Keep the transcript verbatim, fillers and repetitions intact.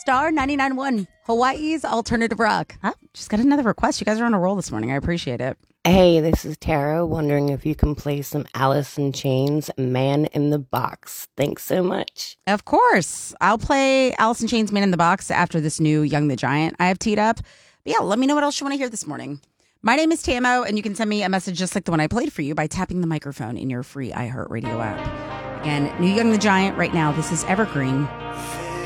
Star ninety-nine point one, Hawaii's alternative rock. Oh, just got another request. You guys are on a roll this morning. I appreciate it. Hey, this is Tara, wondering if you can play some Alice in Chains, Man in the Box. Thanks so much. Of course. I'll play Alice in Chains, Man in the Box after this new Young the Giant I have teed up. But yeah, let me know what else you want to hear this morning. My name is Tamo, and you can send me a message just like the one I played for you by tapping the microphone in your free iHeartRadio app. Again, new Young the Giant right now. This is Evergreen.